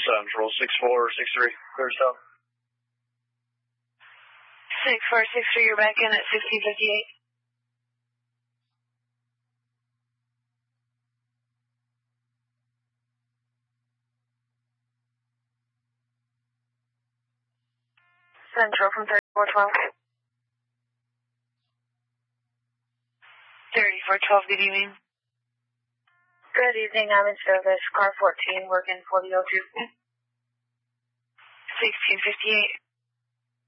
Central, 6463, clear south. 6463, you're back in at 1658. Central from 3412. 3412, good evening. Good evening, I'm in service, car 14, working 4002. 1658.